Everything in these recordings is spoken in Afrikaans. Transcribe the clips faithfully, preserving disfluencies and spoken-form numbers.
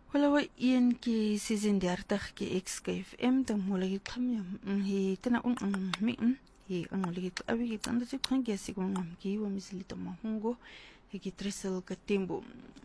Walawa iyan ki season diartak ki X K F M tang mulagi khamya hi tana un ang mi hi ang mulagi abi ki tanda chik khang gyasi kong ngam ki wa misli to mahungo hi ki tresel ka tembo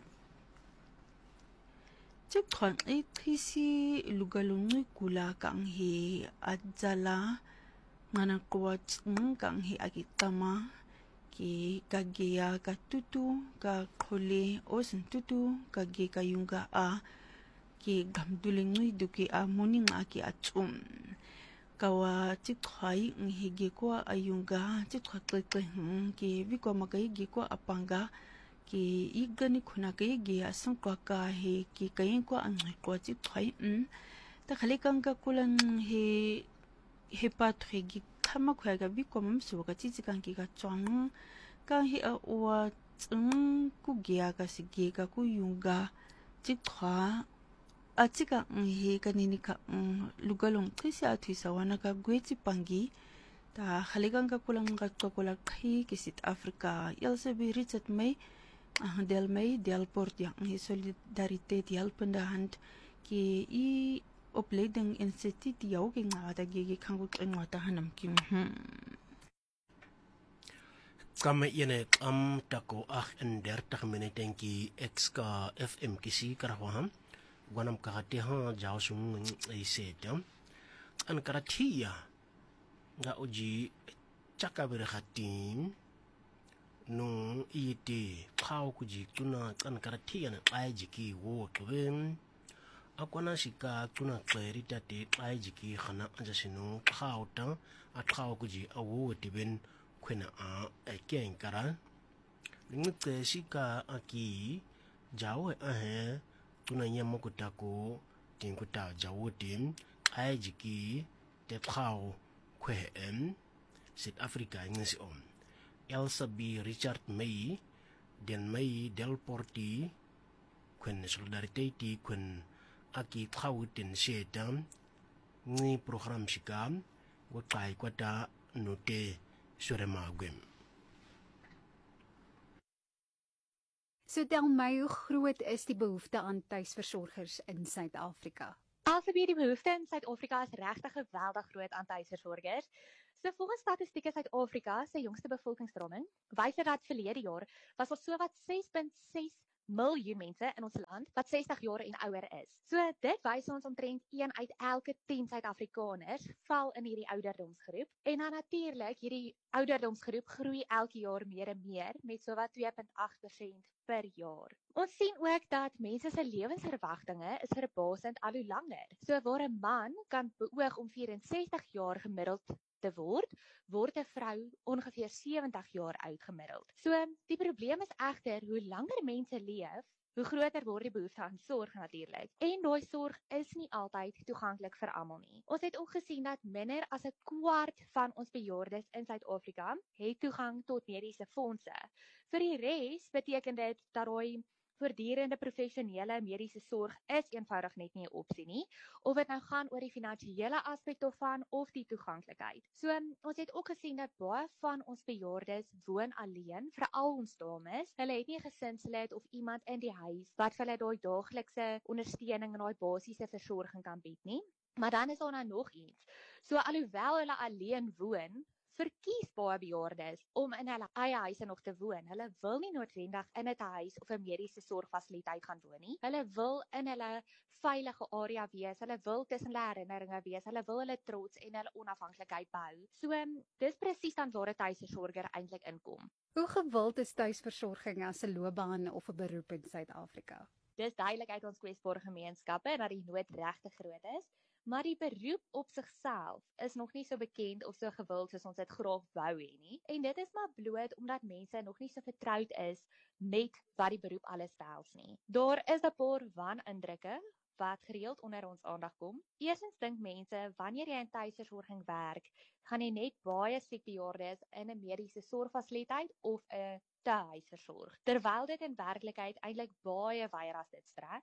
chik khang e khisi lugalungi kula kang hi adzala ngana kwat ng kang hi agitama ki kagia ka tutu ka khole osin tutu kagi ka yunga a ki gamdulingi duki a muning a ki achum kawa chikhai nghi kwa ayunga chikha tlekle ki bikwa makai gi kwa apanga ki igani khuna kai gi asan kwa ka he ki kayin kwa angai kwa chikhai um ta khale kang ka kulan he he patre gi khama khwa ga bikwa mamsu ka chichi kang ki ka chong ka hi a wa tsung ku gia ka sige ka ku yunga chikha Atika he kanini ka lugalong kasi atisa wana ka gweti pangi ta haligang ka kulang ka kulang kai kisit Afrika yalsabi Richard May ah del May del Port yang he solidarite yal pendahand ki i opleiding institute yaw ki nga ta gigi kangut nga ta hanam ki Kama ine am tako ach en dertig minuten ki X K F M kisi karawaham wanam kahati ha jaw sung isetam an karatia nga uji chaka berhatin nung ite khaw kuji tuna an karatia na aiji ki wo kwen akwana shika tuna clarita te aiji ki khana ajasinu khaw ta at khaw kuji awo tiben kwena a eken kara ngte shika aki jaw a he tuna nyama kutako tinkuta jawutim aijiki te pao kwe em South Africa ngisi om Elsa B Richard May den May del Porti kwen solidarity kwen aki pao tin shetam ni program shikam gotai kwata note suremagwem. So tel my, hoe groot is die behoefte aan tuisversorgers in Suid-Afrika? Alsbeer die behoefte in Suid-Afrika is regtig geweldig groot aan tuisversorgers. So volgens statistieke Suid-Afrika se jongste bevolkingstromming wys dit dat verlede jaar was daar sowat ses punt ses miljoen mense in ons land wat sestig jaar en ouer is. So dit wys ons omtrent een uit elke tien Suid-Afrikaners val in hierdie ouderdomsgroep. En dan natuurlik, hierdie ouderdomsgroep groei elke jaar meer en meer met sowat twee punt agt persent per jaar. Ons sien ook dat mense se lewensverwagtinge is verbasend al hoe langer. So waar 'n man kan beoog om vyf-en-sestig jaar gemiddeld te word, word 'n vrou ongeveer sewentig jaar oud gemiddeld. So die probleem is egter hoe langer mense leef, hoe groter word die behoefte aan sorg natuurlik. En daai sorg is nie altyd toeganklik vir almal nie. Ons het ook gesien dat minder as 'n kwart van ons bejaardes in Suid-Afrika het toegang tot mediese fondse. Vir die res beteken dit dat daai voortdurende professionele mediese sorg is eenvoudig net nie 'n opsie nie, of dit nou gaan oor die finansiële aspek daarvan of die toeganklikheid. So ons het ook gesien dat baie van ons bejaardes woon alleen, veral ons dames. Hulle het nie 'n gesinslid of iemand in die huis wat vir hulle daai daaglikse ondersteuning en daai basiese versorging kan bied nie. Maar dan is daar nou nog iets. So alhoewel hulle alleen woon, verkies baie bejaardes om in hulle eie huise nog te woon. Hulle wil nie noodwendig in 'n huis of 'n mediese sorgfasiliteit gaan woon nie. Hulle wil in hulle veilige area wees. Hulle wil tussen hulle herinneringe wees. Hulle wil hulle trots en hulle onafhanklikheid bou. So dis presies dan waar 'n tuisversorger eintlik inkom. Hoe gewild is tuisversorging as 'n loopbaan of 'n beroep in Suid-Afrika? Dis duidelik uit ons kwesbare gemeenskappe dat die nood regtig groot is. Maar die beroep op sigself is nog nie so bekend of so gewild soos ons dit graag wou hê nie. En dit is maar bloot omdat mense nog nie so vertroud is met wat die beroep alles behels nie. Daar is 'n paar wanindrukke wat gereeld onder ons aandag kom. Eerstens dink mense wanneer jy in tuisversorging werk, gaan jy net baie siek bejaardes in 'n mediese sorgfasiliteit of 'n tuisversorg. Terwyl dit in werklikheid eintlik baie wyer as dit strek.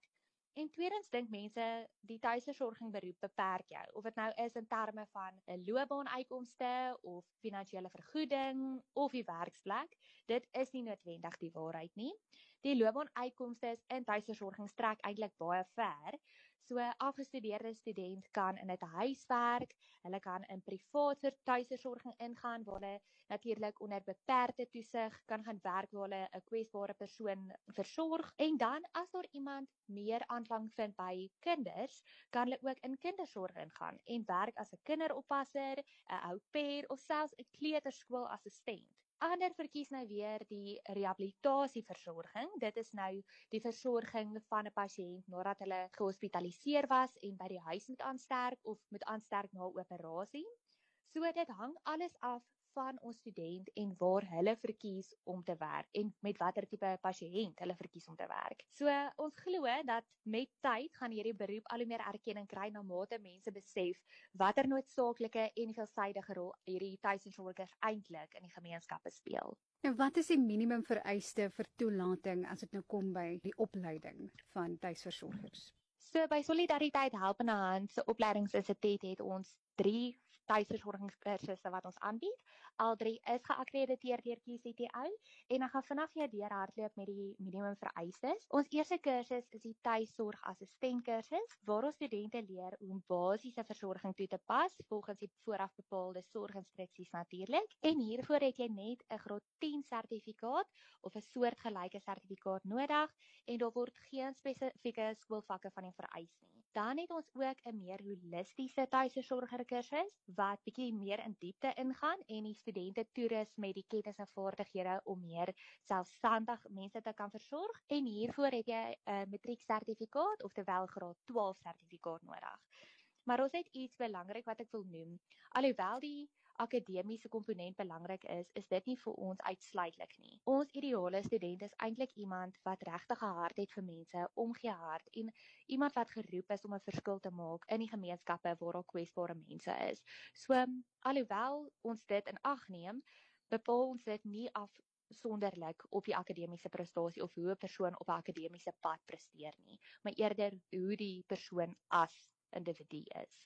En tweedens dink mense die tuisversorging beroep beperk jou, of dit nou is in terme van 'n loopbaanuitkomste of finansiële vergoeding of die werksplek. Dit is nie noodwendig die waarheid nie. Die loopbaanuitkomste in tuisversorging strek eintlik baie ver. So 'n afgestudeerde student kan in 'n huis werk, hulle kan in privaat vir tuisversorging ingaan waar hulle natuurlik onder beperkte toesig kan gaan werk waar hulle 'n kwesbare persoon versorg. En dan as daar iemand meer aanklank vind by kinders, kan hulle ook in kindersorg ingaan en werk as 'n kinderoppasser, 'n au pair of selfs 'n kleuterskoolassistent. Ander verkies nou weer die rehabilitasieversorging. Dit is nou die versorging van 'n pasiënt nadat hulle gehospitaliseer was en by die huis moet aansterk of moet aansterk na 'n operasie. So dit hang alles af van ons student en waar hulle verkies om te werk en met watter tipe pasiënt hulle verkies om te werk. So ons glo dat met tyd gaan hierdie beroep al hoe meer erkenning kry na mate mense besef watter noodsaaklike en veelsidige rol hierdie tuisversorgers eintlik in die gemeenskappe speel. Nou wat is die minimum vereiste vir toelating as dit nou kom by die opleiding van tuisversorgers? So by Solidariteit Helpende Hand se opleidingsinstituut het ons drie tuisversorgingskursusse wat ons aanbied. Al drie is geakkrediteer deur Q C T O en dan gaan vinnig jou deur hardloop met die minimum vereistes. Ons eerste kursus is die tuisorgassistent kursus waar ons studente leer hoe om basiese versorging toe te pas volgens die vooraf bepaalde sorginstruksies natuurlik. En hiervoor het jy net 'n graad tien sertifikaat of 'n soortgelyke sertifikaat nodig en daar word geen spesifieke skoolvakke van die vereis nie. Dan het ons ook 'n meer holistiese tuisversorgerkursus wat bietjie meer in diepte ingaan en die studente toerus met die kennis en vaardighede om meer selfstandig mense te kan versorg. En hiervoor het jy 'n matrieksertifikaat of terwyl graad twaalf sertifikaat nodig. Maar ons het iets belangrik wat ek wil noem. Alhoewel die akademiese komponent belangrik is, is dit nie vir ons uitsluitlik nie. Ons ideale student is eintlik iemand wat regtig 'n hart het vir mense, omgee hart en iemand wat geroep is om 'n verskil te maak in die gemeenskappe waar daar kwesbare mense is. So, alhoewel ons dit in ag neem, bepaal ons dit nie afsonderlik op die akademiese prestasie of hoe 'n persoon op 'n akademiese pad presteer nie, maar eerder hoe die persoon as individu is.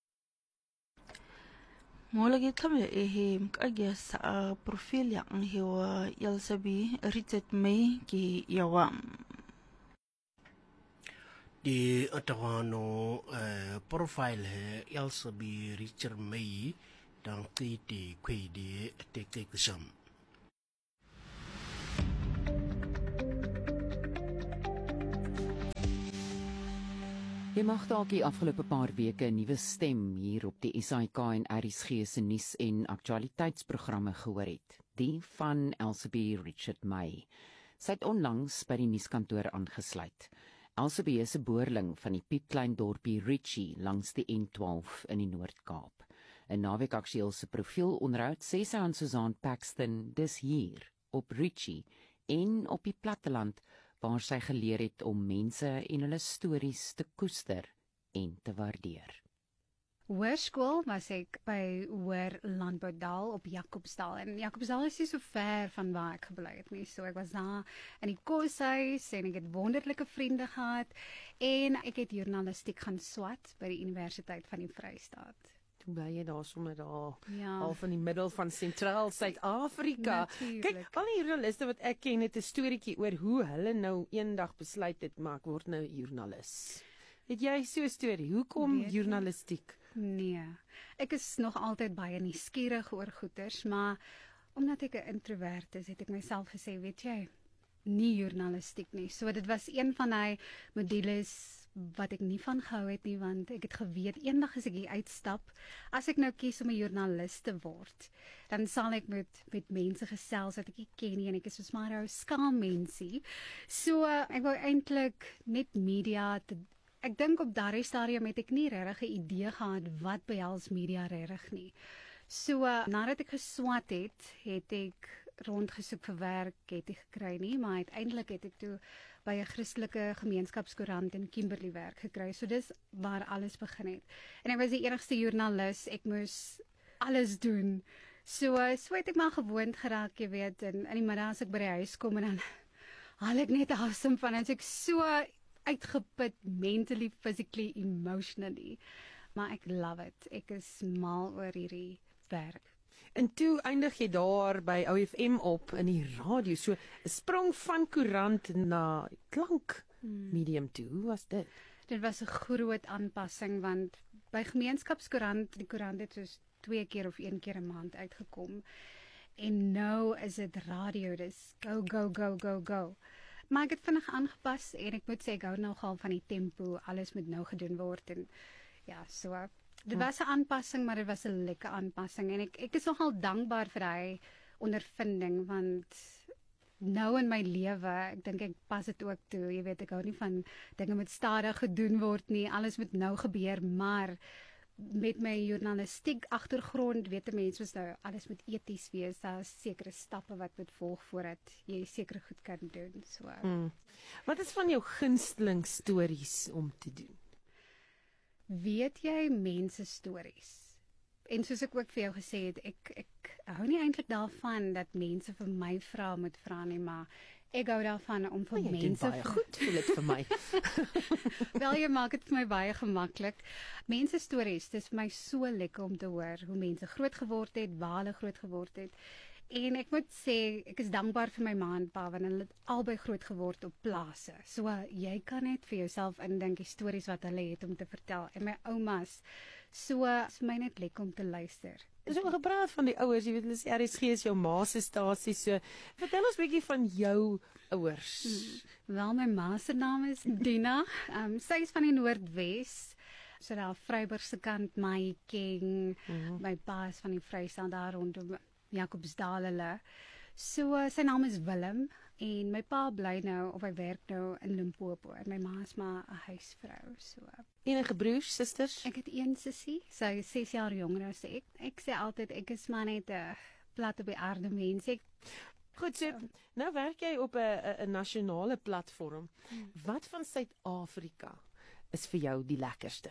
Molagi kame ehe mkage sa profil yang hewa yalsabi Richard May ki yawam. Di atawano uh, profile he yalsabi Richard May dan kiti kwedi teke kusam. Jy mag dalk die afgelope paar weke 'n nuwe stem hier op die S A I K en R S G se nuus en aktualiteitsprogramme gehoor het. Die van Elsabie Richard May. Sy het onlangs by die nuuskantoor aangesluit. Elsabie is 'n boerling van die piepklein dorpie Ritchie langs die N twaalf in die Noord-Kaap. 'n Naweek aktueel se profielonderhoud sê sy aan Susan Paxton dis hier op Ritchie en op die platteland waar sy geleer het om mense en hulle stories te koester en te waardeer. Hoërskool was ek by Hoër Landboudal op Jacobsdal en Jacobsdal is nie so ver van waar ek gebly het nie. So ek was daar in die koshuis en ek het wonderlike vriende gehad en ek het journalistiek gaan swat by die Universiteit van die Vrystaat. Toen ben je daar sommer daar, Ja. half in die middel van Sentraal Suid-Afrika. Natuurlijk. Kyk, al die journaliste wat ek ken het 'n storieetjie oor hoe hulle nou eendag besluit het maar ek word nou joernalis. Het jy so 'n storie? Hoekom Weet jy? journalistiek? Nee, ek is nog altyd baie nuuskierig oor goeters, maar omdat ek 'n introvert is, het ek myself gesê, weet jy, nie journalistiek nie. So dit was een van die modules wat ek nie van gehou het nie, want ek het geweet, eendag as ek hier uitstap, as ek nou kies om 'n joernalis te word, dan sal ek met, met mense gesels wat ek nie ken nie, en ek is soos maar 'n skaam mensie. So, ek wou eintlik net media, te, ek dink op daardie stadium het ek nie regtig 'n idee gehad wat behels media regtig nie. So, nadat ek geswat het, het ek rondgesoek vir werk, het ek gekry nie, maar uiteindelik het ek toe by 'n Christelike gemeenskapskoerant in Kimberley werk gekry. So dis waar alles begin het. En ek was die enigste joernalis, ek moes alles doen. So, so het ek maar gewoond geraak, jy weet, en in die middag as ek by die huis kom en dan haal ek net asem van, en so ek so uitgeput mentally, physically, emotionally. Maar ek love it. Ek is mal oor hierdie werk. En toe eindig jy daar by O F M op in die radio. So 'n sprong van koerant na klank medium toe. Hoe was dit? Dit was 'n groot aanpassing want by gemeenskapskoerant, die koerant het soos twee keer of een keer 'n maand uitgekom. En nou is dit radio, dis go go go go go. Maar ek het vinnig aangepas en ek moet sê ek hou nogal van die tempo, alles moet nou gedoen word en ja, so dit was 'n aanpassing, maar dit was 'n lekker aanpassing en ek ek is nogal dankbaar vir hy ondervinding want nou in my lewe, ek dink ek pas dit ook toe, jy weet ek hou nie van dinge moet stadig gedoen word nie, alles moet nou gebeur, maar met my journalistiek agtergrond weet 'n mens soos nou alles moet eties wees, daar is sekere stappe wat moet volg voordat jy sekere goed kan doen. So. Hmm. Wat is van jou gunsteling stories om te doen? Weet jy mense stories? En soos ek ook vir jou gesê het, ek ek hou nie eintlik daarvan dat mense vir my vra moet vra nie, maar ek hou daarvan om vir oh, mense baie goed voel dit vir my. Wel, jy maak dit vir my baie gemaklik. Mense stories, dit is vir my so lekker om te hoor hoe mense groot geword het, waar hulle groot geword het. En ek moet sê, ek is dankbaar vir my ma en pa want hulle het albei groot geword op plase. So jy kan net vir jouself indink die stories wat hulle het om te vertel. En my oumas, so is my net lekker om te luister. Dis ook gepraat van die ouers, jy weet hulle sê R S G is jou ma se stasie, so vertel ons 'n bietjie van jou ouers. Hmm. Wel, my ma se naam is Dina. Um, sy is van die Noordwes. So daar Vryburg se kant, my king. Mm-hmm. My pa is van die Vrystaat daar rondom Jacobsdal hulle. So uh, sy naam is Willem en my pa bly nou of hy werk nou in Limpopo en my ma is maar 'n huisvrou. So enige broers, susters? ek het een sussie, sy is ses jaar jonger as ek. Ek sê altyd ek is maar net 'n uh, plat op die aarde mens. Ek Goed, so nou werk jy op 'n 'n nasionale platform. Hmm. Wat van Suid-Afrika is vir jou die lekkerste?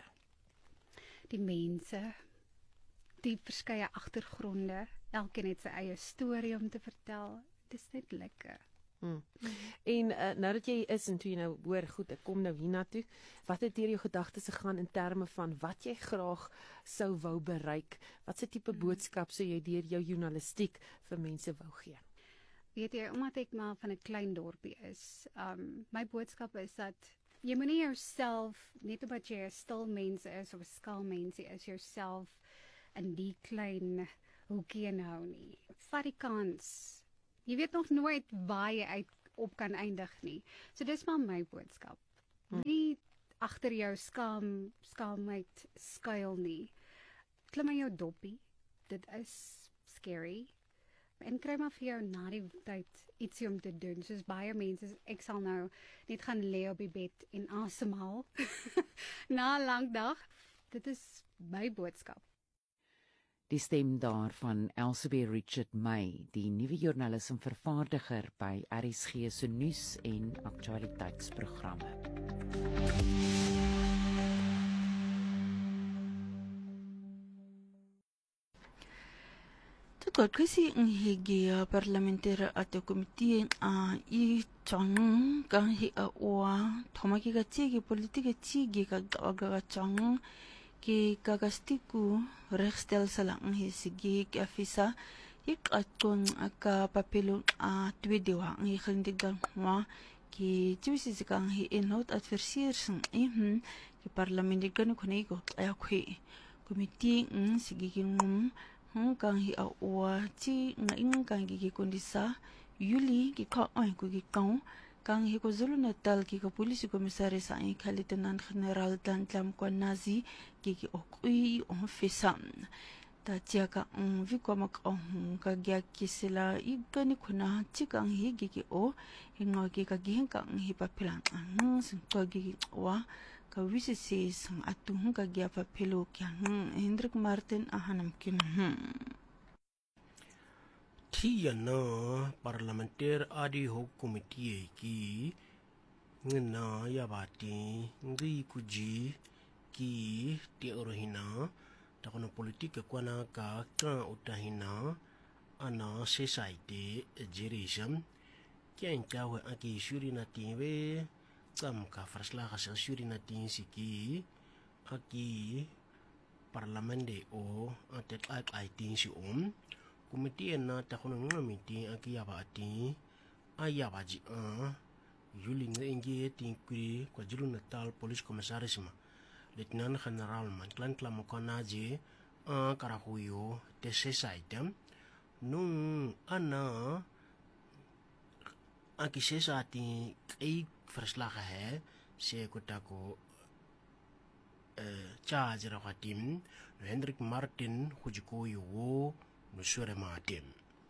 Die mense, die verskeie agtergronde, elkeen het sy eie storie om te vertel. Dit is net lekker. Hmm. En uh, nou dat jy is en toe jy nou hoor, goed, ek kom nou hiernatoe, wat het deur jou gedagtes gegaan in terme van wat jy graag sou wou bereik? Wat se tipe boodskap sou jy deur jou journalistiek vir mense wou gee? Weet jy, omdat ek maar van 'n klein dorpie is, um, my boodskap is dat jy moenie jouself, net omdat jy 'n stil mens is of 'n skaal mensie is, jouself in die klein hoekie inhou nie. Vat die kans. Jy weet nog nooit waar jy uit op kan eindig nie. So dis maar my boodskap. Hmm. Nie agter jou skaam, skaamheid skuil nie. Klim aan jou doppie. Dit is scary. En kry maar vir jou na die tyd ietsie om te doen. Soos baie mense, ek sal nou net gaan lê op die bed en asemhaal na 'n lang dag. Dit is my boodskap. Die stem daarvan Elsabie Richard May, die nuwe joernalis en vervaardiger by R S G se nuus en aktualiteitsprogramme. Tukot kasi nghigia parliamentary at committee a I chang ka hi a wa thomaki ka chigi politika chigi ka ga chang ki kagastiku rechtsstelsel ang hisigi ki afisa ik atong ka papelo a tweedewa ang ikhindigan wa ki chiwisi kang hi inhot adversaires mhm ki parlamenti kan khone ko ay khui committee ng sige ngum hong kang hi a wa chi nga ing kang gi kondisa yuli ki kha ai ku gi kang kang hi ko Zulu Natal ki ka polisi komisaris sa ai Lieutenant General Tantlam Kwanazi ki ki okui on fesa ta tia ka on vi ko mak on ka gya ki sila igani khuna chi kang hi gi ki o hinga ki ka gi kang hi pa philang ang sin ko gi wa ka wisi se sang atu hung ka gya pa phelo kyang Hendrik Martin ahanam kin Tia na parlementer adi ho committee ki ngna ya bati ngi kuji ki ti orohina ta kono politika kwana ka ka utahina ana society generation kyan chawe aki shuri na tiwe tsam ka verslaga se shuri na tin siki aki parlamente o ate tla tla tin si om komiti na ta khono ngamiti aki yaba ati ayaba ji a yuling ngi tin kuri kwa julu natal police commissaris ma lieutenant general man klan klam kona je a karahuyo te se saitem nung ana aki se sa ti ei verslaga he se kotako charge ra tim Hendrik Martin hujiko yo no sure Martin.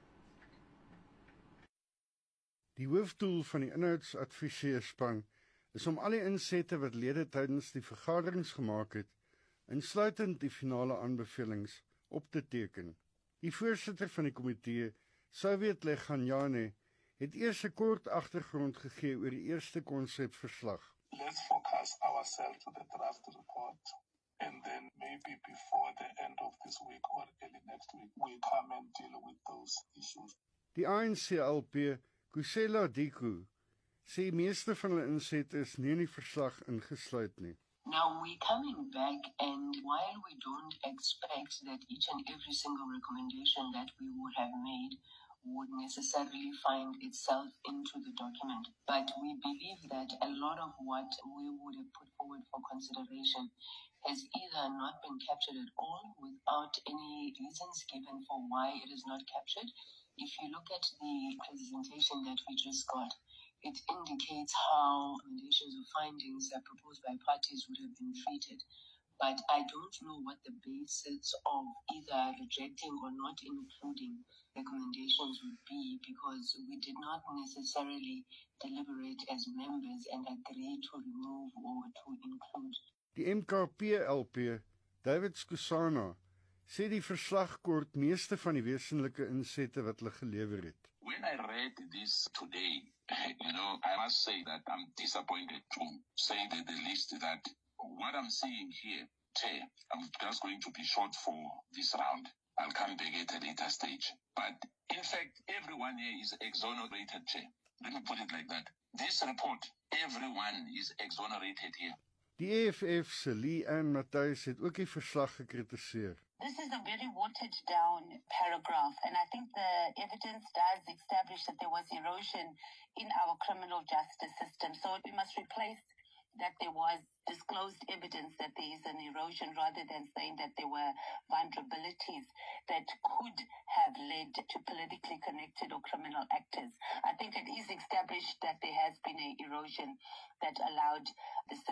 Die hoofdoel van die inhoudsadviseurspan is om al die insette wat lede tydens die vergaderings gemaak het, insluitend die finale aanbevelings, op te teken. Die voorsitter van die komitee, Soviet Leganyane, het eers 'n kort agtergrond gegee oor die eerste konsepverslag. Let's focus ourselves to the draft report, and then maybe before the end of this week or early next week, we come and deal with those issues. Die A N C L P, Kusela Diku, sê meeste van hulle insette is nie in die verslag ingesluit nie. Now we're coming back, and while we don't expect that each and every single recommendation that we would have made would necessarily find itself into the document, but we believe that a lot of what we would have put forward for consideration has either not been captured at all without any reasons given for why it is not captured. If you look at the presentation that we just got, it indicates how recommendations or findings that proposed by parties would have been treated. But I don't know what the basis of either rejecting or not including recommendations would be, because we did not necessarily deliberate as members and agree to remove or to include. Die M K P L P, David Skusana, sê die verslag kort meeste van die wesenlike insette wat hulle gelewer het. When I read this today, you know, I must say that I'm disappointed to say that the least that what I'm seeing here, Chair, I'm just going to be short for this round. I'll come back at a later stage. But in fact, everyone here is exonerated, Chair. Let me put it like that. This report, everyone is exonerated here. Die E F F se Lee-Ann Matthys het ook die verslag gekritiseer. This is a very watered down paragraph, and I think the evidence does establish that there was erosion in our criminal justice system. So we must replace that there was disclosed evidence that there is an erosion rather than saying that there were vulnerabilities that could have led to politically connected or criminal actors. I think it is established that there has been an erosion that allowed the